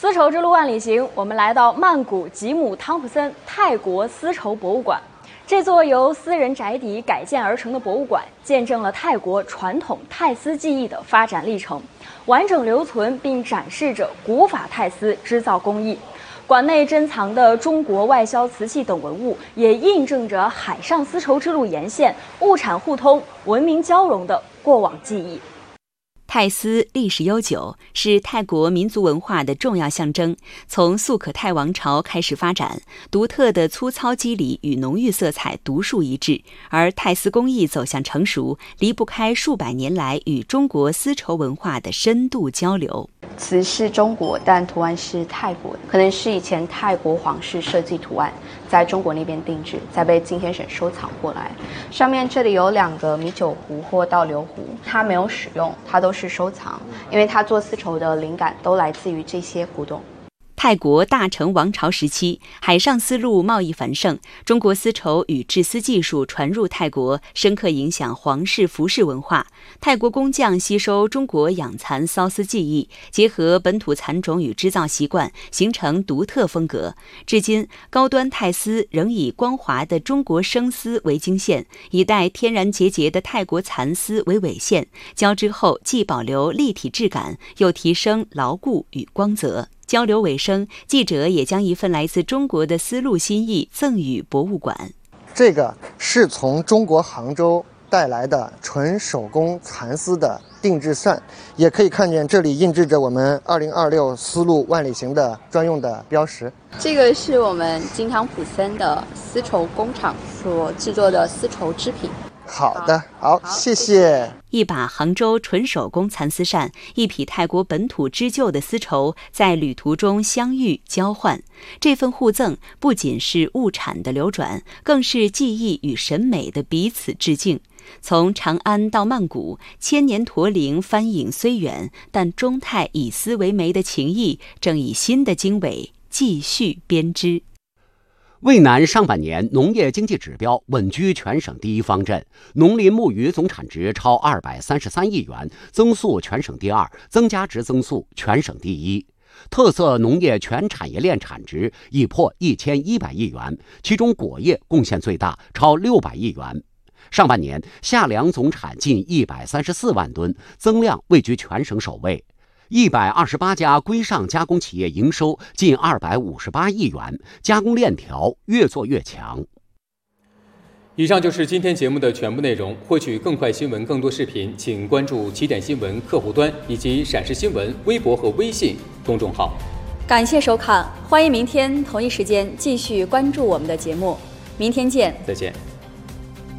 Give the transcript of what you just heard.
丝绸之路万里行，我们来到曼谷吉姆汤普森泰国丝绸博物馆。这座由私人宅邸改建而成的博物馆，见证了泰国传统泰丝技艺的发展历程，完整留存并展示着古法泰丝织造工艺。馆内珍藏的中国外销瓷器等文物，也印证着海上丝绸之路沿线物产互通、文明交融的过往记忆。 泰丝历史悠久，是泰国民族文化的重要象征。从素可泰王朝开始发展，独特的粗糙肌理与浓郁色彩独树一帜，而泰丝工艺走向成熟，离不开数百年来与中国丝绸文化的深度交流。 词是中国，但图案是泰国的，可能是以前泰国皇室设计图案，在中国那边定制，再被今天省收藏过来。上面这里有2个米酒壶或倒流壶，它没有使用，它都是收藏，因为它做丝绸的灵感都来自于这些古董。 泰国大成王朝时期，海上丝路贸易繁盛，中国丝绸与制丝技术传入泰国，深刻影响皇室服饰文化。泰国工匠吸收中国养蚕缫丝技艺，结合本土蚕种与织造习惯，形成独特风格。至今，高端泰丝仍以光滑的中国生丝为经线，以带天然节节的泰国蚕丝为尾线，交织后既保留立体质感，又提升牢固与光泽。交流尾声，记者也将一份来自中国的丝路心意赠予博物馆。 这个是从中国杭州带来的纯手工蚕丝的定制扇，也可以看见这里印制着我们2026丝路万里行的专用的标识。 这个是我们金汤普森的丝绸工厂所制作的丝绸织品。 好的，好，谢谢。 一把杭州纯手工蚕丝扇，一匹泰国本土织就的丝绸，在旅途中相遇交换。这份互赠不仅是物产的流转，更是技艺与审美的彼此致敬。从长安到曼谷，千年驼铃帆影虽远，但中泰以丝为媒的情谊正以新的经纬继续编织。 渭南上半年农业经济指标稳居全省第一方阵，农林牧渔总产值超233亿元，增速全省第2，增加值增速全省第1。特色农业全产业链产值已破1100亿元，其中果业贡献最大，超600亿元。上半年夏粮总产近134万吨，增量位居全省首位。128家规上加工企业营收近258亿元，加工链条越做越强。 以上就是今天节目的全部内容。获取更快新闻、更多视频，请关注起点新闻客户端以及陕视新闻微博和微信公众号。 感谢收看，欢迎明天同一时间继续关注我们的节目。明天见， 再见。